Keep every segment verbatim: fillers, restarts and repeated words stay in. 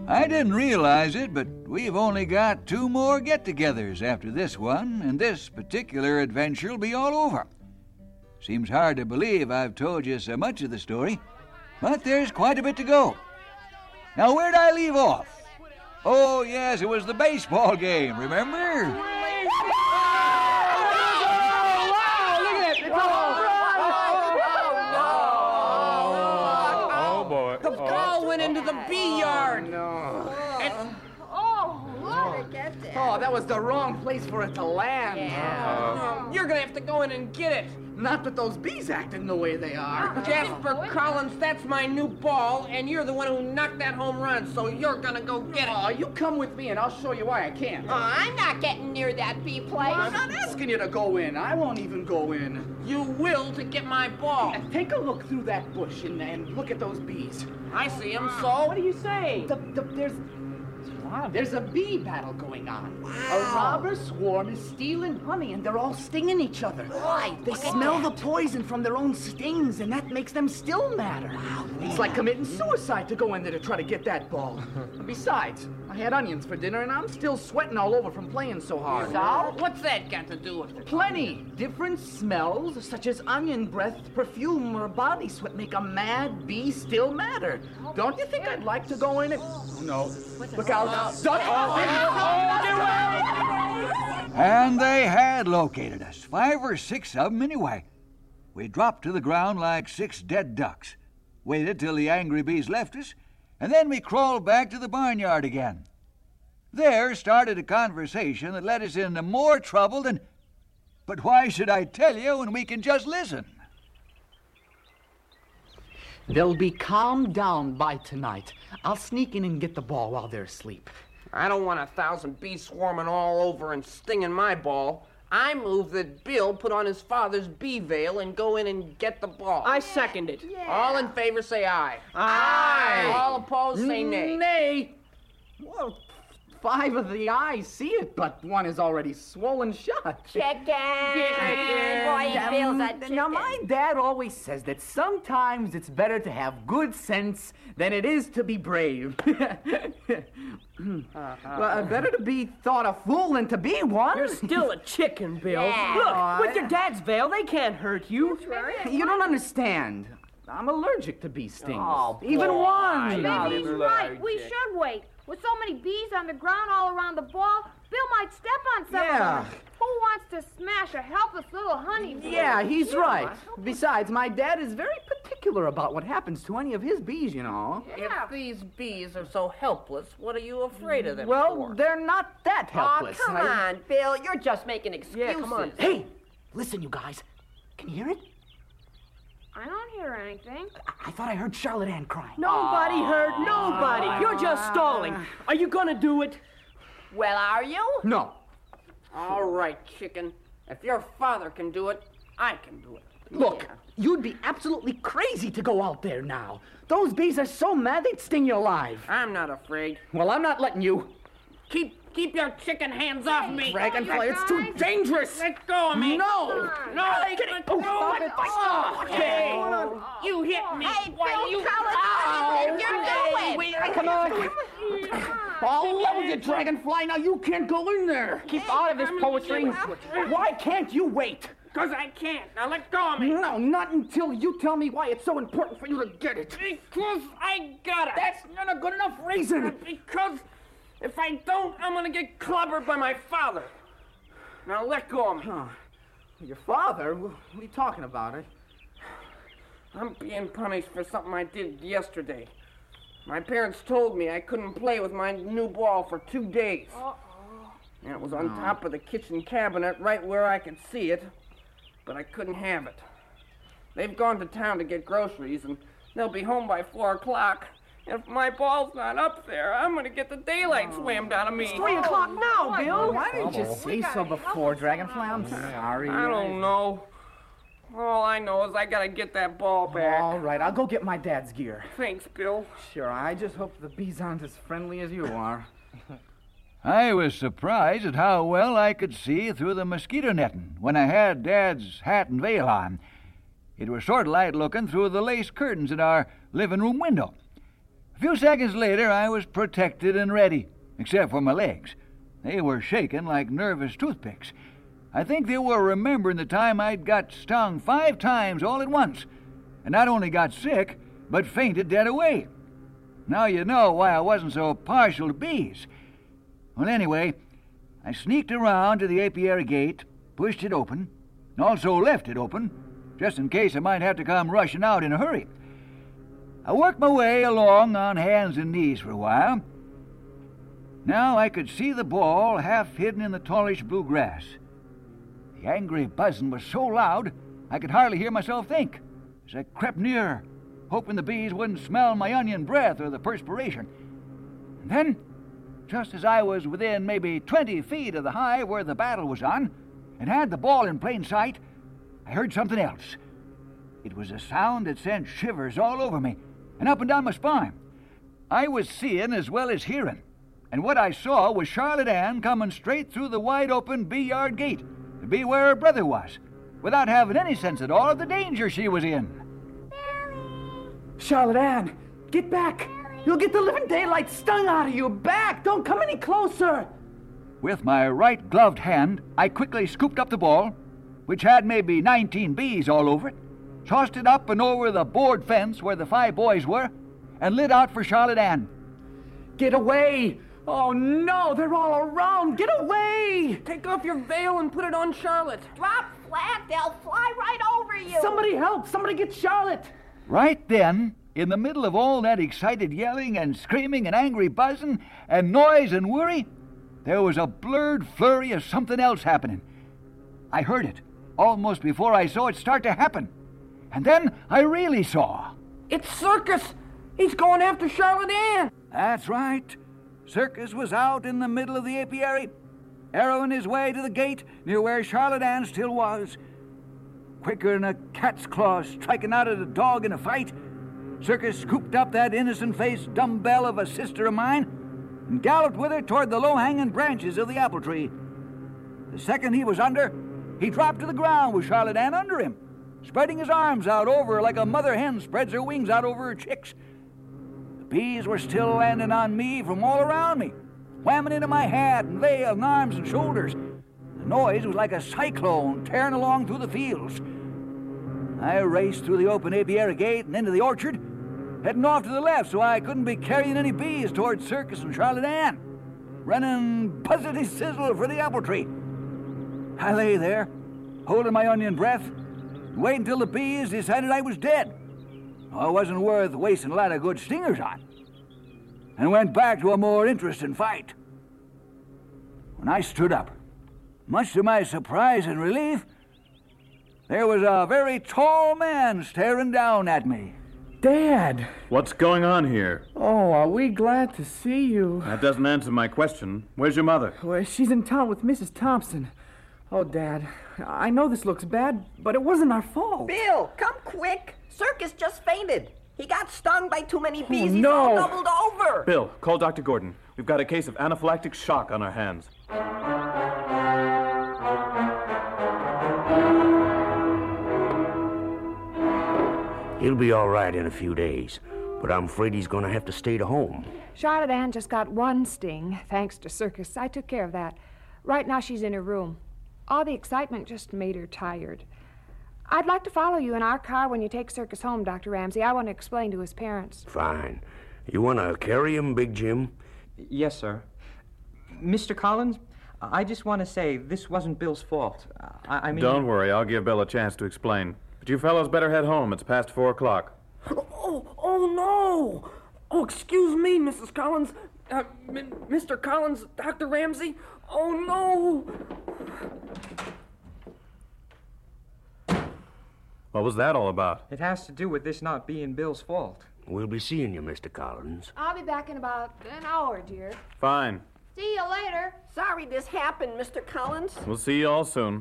I didn't realize it, but we've only got two more get-togethers after this one, and this particular adventure will be all over. Seems hard to believe I've told you so much of the story, but there's quite a bit to go. Now, where'd I leave off? Oh, yes, it was the baseball game, remember? Into the bee yard. No. And, oh, look at that. Oh, that was the wrong place for it to land. yeah. uh, you're gonna have to go in and get it. Not with those bees acting the way they are. Jasper Collins, that's my new ball, and you're the one who knocked that home run, so you're gonna go get it. Oh, you come with me and I'll show you why I can't. Oh, I'm not getting near that bee place. I'm not asking you to go in. I won't even go in. You will to get my ball. And take a look through that bush and, and look at those bees. I see them, so? What do you say? The, the, there's... There's a bee battle going on. Wow. A robber swarm is stealing honey, and they're all stinging each other. Why? They smell the poison from their own stings, and that makes them still madder. Wow. It's like committing suicide to go in there to try to get that ball. Besides, I had onions for dinner, and I'm still sweating all over from playing so hard. So? What's that got to do with it? Plenty. Different smells, such as onion breath, perfume, or body sweat, make a mad bee still madder. Don't you think I'd like to go in it? Oh, no. Look out. Duck! And they had located us, five or six of them anyway. We dropped to the ground like six dead ducks, waited till the angry bees left us, and then we crawled back to the barnyard again. There started a conversation that led us into more trouble than... But why should I tell you when we can just listen? They'll be calmed down by tonight. I'll sneak in and get the ball while they're asleep. I don't want a thousand bees swarming all over and stinging my ball. I move that Bill put on his father's bee veil and go in and get the ball. I second it. Yeah. All in favor say aye. Aye. All opposed say nay. Nay. Well, five of the eyes see it, but one is already swollen shut. Chicken. Boy, he feels that chicken. Now, my dad always says that sometimes it's better to have good sense than it is to be brave. uh-huh. Well, better to be thought a fool than to be one. You're still a chicken, Bill. Yeah. Look, with your dad's veil, they can't hurt you. Right. You don't understand. I'm allergic to bee stings. Oh, Even boy. one. Maybe he's right. We should wait. With so many bees on the ground all around the ball, Bill might step on some Yeah. of them. Who wants to smash a helpless little honeybee? Yeah, he's right. Besides, my dad is very particular about what happens to any of his bees, you know. Yeah. If these bees are so helpless, what are you afraid of them Well, for? they're not that helpless. Oh, come I- on, Bill. You're just making excuses. Yeah, come on. Hey, listen, you guys. Can you hear it? I don't hear anything. I, I thought I heard Charlotte Ann crying. Nobody heard nobody. You're just stalling. Are you gonna do it? Well, are you? No. All right, chicken. If your father can do it, I can do it. Look, Yeah. you'd be absolutely crazy to go out there now. Those bees are so mad they'd sting you alive. I'm not afraid. Well, I'm not letting you. Keep keep your chicken hands off me. Dragonfly, it's too dangerous. Let go of me. No. No, Get it. let Oh, go. stop it. Oh, Okay. okay. You hit me. Hey, Why, Bill, you... Collins, what are you doing? Wait, Come on. All over you, Dragonfly. Now you can't go in there. Keep out of this poetry. Why can't you wait? Because I can't. Now let go of me. No, not until you tell me why it's so important for you to get it. Because I got it. That's not a good enough reason. Because if I don't, I'm going to get clobbered by my father. Now let go of me. Huh. Your father? What are you talking about? It? I'm being punished for something I did yesterday. My parents told me I couldn't play with my new ball for two days. Uh-oh. And it was on top of the kitchen cabinet right where I could see it, but I couldn't have it. They've gone to town to get groceries, and they'll be home by four o'clock. If my ball's not up there, I'm going to get the daylight swammed out of me. Three o'clock now, Bill. Why didn't you say so before, Dragonfly? I'm sorry. I don't know. All I know is I got to get that ball back. All right, I'll go get my dad's gear. Thanks, Bill. Sure, I just hope the bees aren't as friendly as you are. I was surprised at how well I could see through the mosquito netting when I had Dad's hat and veil on. It was sort of light looking through the lace curtains in our living room window. A few seconds later, I was protected and ready, except for my legs. They were shaking like nervous toothpicks. I think they were remembering the time I'd got stung five times all at once, and not only got sick, but fainted dead away. Now you know why I wasn't so partial to bees. Well, anyway, I sneaked around to the apiary gate, pushed it open, and also left it open, just in case I might have to come rushing out in a hurry. I worked my way along on hands and knees for a while. Now I could see the ball half hidden in the tallish blue grass. The angry buzzing was so loud I could hardly hear myself think as I crept nearer, hoping the bees wouldn't smell my onion breath or the perspiration. And then, just as I was within maybe twenty feet of the hive where the battle was on, and had the ball in plain sight, I heard something else. It was a sound that sent shivers all over me and up and down my spine. I was seeing as well as hearing, and what I saw was Charlotte Ann coming straight through the wide-open bee-yard gate to be where her brother was, without having any sense at all of the danger she was in. Charlotte Ann, get back! You'll get the living daylight stung out of you. Back! Don't come any closer! With my right gloved hand, I quickly scooped up the ball, which had maybe nineteen bees all over it, tossed it up and over the board fence where the five boys were, and lit out for Charlotte Ann. Get away! Oh, no, they're all around! Get away! Take off your veil and put it on Charlotte. Drop flat, they'll fly right over you. Somebody help! Somebody get Charlotte! Right then, in the middle of all that excited yelling and screaming and angry buzzing and noise and worry, there was a blurred flurry of something else happening. I heard it almost before I saw it start to happen. And then I really saw. It's Circus! He's going after Charlotte Ann! That's right. Circus was out in the middle of the apiary, arrowing his way to the gate near where Charlotte Ann still was. Quicker than a cat's claw striking out at a dog in a fight, Circus scooped up that innocent-faced dumbbell of a sister of mine and galloped with her toward the low-hanging branches of the apple tree. The second he was under, he dropped to the ground with Charlotte Ann under him, spreading his arms out over her like a mother hen spreads her wings out over her chicks. The bees were still landing on me from all around me, whamming into my hat and veil and arms and shoulders. The noise was like a cyclone tearing along through the fields. I raced through the open apiary gate and into the orchard, heading off to the left so I couldn't be carrying any bees towards Circus and Charlotte Ann, running buzzity sizzle for the apple tree. I lay there, holding my onion breath, and waiting until the bees decided I was dead. I wasn't worth wasting a lot of good stingers on, and went back to a more interesting fight. When I stood up, much to my surprise and relief, there was a very tall man staring down at me. Dad! What's going on here? Oh, are we glad to see you? That doesn't answer my question. Where's your mother? Well, she's in town with Missus Thompson. Oh, Dad, I know this looks bad, but it wasn't our fault. Bill, come quick. Circus just fainted. He got stung by too many bees. Oh, He's no. all doubled over. Bill, call Doctor Gordon. We've got a case of anaphylactic shock on our hands. He'll be all right in a few days, but I'm afraid he's going to have to stay to home. Charlotte Ann just got one sting, thanks to Circus. I took care of that. Right now she's in her room. All the excitement just made her tired. I'd like to follow you in our car when you take Circus home, Doctor Ramsey. I want to explain to his parents. Fine. You want to carry him, Big Jim? Yes, sir. Mister Collins, I just want to say this wasn't Bill's fault. I, I mean... Don't worry, I'll give Bill a chance to explain. But you fellows better head home. It's past four o'clock. Oh, oh, no! Oh, excuse me, Missus Collins. Uh, M- Mister Collins, Doctor Ramsey. Oh, no! What was that all about? It has to do with this not being Bill's fault. We'll be seeing you, Mister Collins. I'll be back in about an hour, dear. Fine. See you later. Sorry this happened, Mister Collins. We'll see you all soon.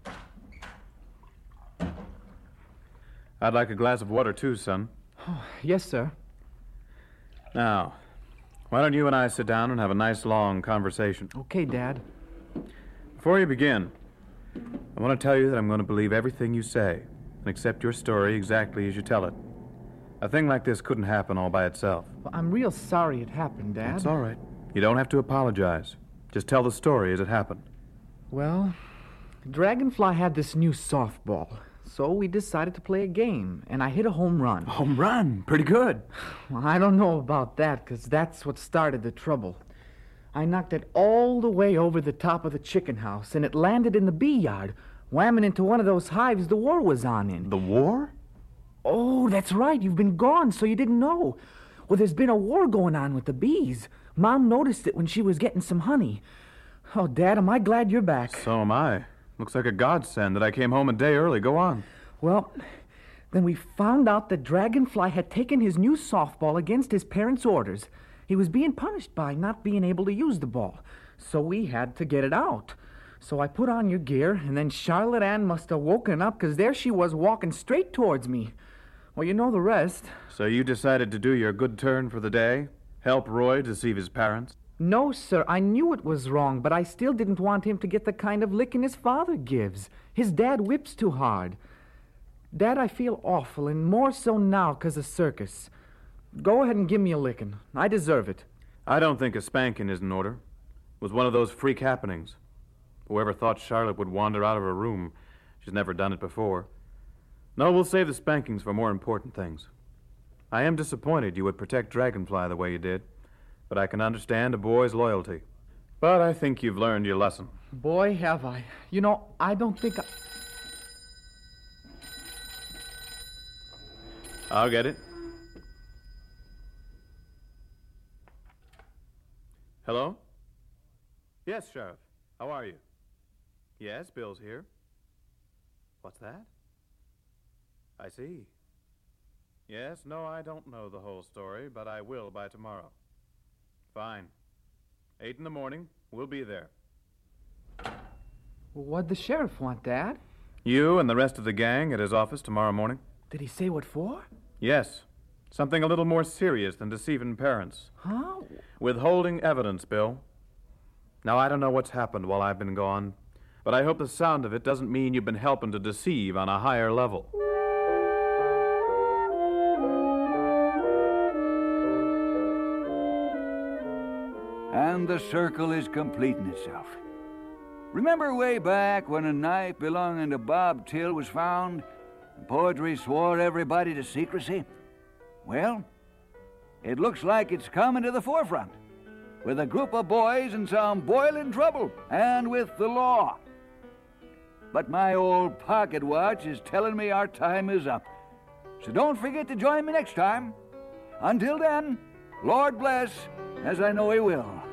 I'd like a glass of water, too, son. Oh, yes, sir. Now, why don't you and I sit down and have a nice, long conversation? Okay, Dad. Before you begin, I want to tell you that I'm going to believe everything you say and accept your story exactly as you tell it. A thing like this couldn't happen all by itself. Well, I'm real sorry it happened, Dad. That's all right. You don't have to apologize. Just tell the story as it happened. Well, Dragonfly had this new softball, so we decided to play a game, and I hit a home run. Home run? Pretty good. Well, I don't know about that, because that's what started the trouble. I knocked it all the way over the top of the chicken house, and it landed in the bee yard, whamming into one of those hives the war was on in. The war? Oh, that's right. You've been gone, so you didn't know. Well, there's been a war going on with the bees. Mom noticed it when she was getting some honey. Oh, Dad, am I glad you're back. So am I. Looks like a godsend that I came home a day early. Go on. Well, then we found out that Dragonfly had taken his new softball against his parents' orders. He was being punished by not being able to use the ball, so we had to get it out. So I put on your gear, and then Charlotte Ann must have woken up, because there she was walking straight towards me. Well, you know the rest. So you decided to do your good turn for the day? Help Roy deceive his parents? No, sir. I knew it was wrong, but I still didn't want him to get the kind of licking his father gives. His dad whips too hard. Dad, I feel awful, and more so now because of Circus. Go ahead and give me a licking. I deserve it. I don't think a spanking is in order. It was one of those freak happenings. Whoever thought Charlotte would wander out of her room? She's never done it before. No, we'll save the spankings for more important things. I am disappointed you would protect Dragonfly the way you did, but I can understand a boy's loyalty. But I think you've learned your lesson. Boy, have I. You know, I don't think I... I'll get it. Hello? Yes, Sheriff. How are you? Yes, Bill's here. What's that? I see. Yes, no, I don't know the whole story, but I will by tomorrow. Fine. Eight in the morning. We'll be there. What'd the sheriff want, Dad? You and the rest of the gang at his office tomorrow morning. Did he say what for? Yes. Something a little more serious than deceiving parents. Huh? Withholding evidence, Bill. Now, I don't know what's happened while I've been gone, but I hope the sound of it doesn't mean you've been helping to deceive on a higher level. And the circle is completing itself. Remember way back when a knife belonging to Bob Till was found and Poetry swore everybody to secrecy? Well, it looks like it's coming to the forefront, with a group of boys in some boiling trouble, and with the law. But my old pocket watch is telling me our time is up. So don't forget to join me next time. Until then, Lord bless, as I know he will.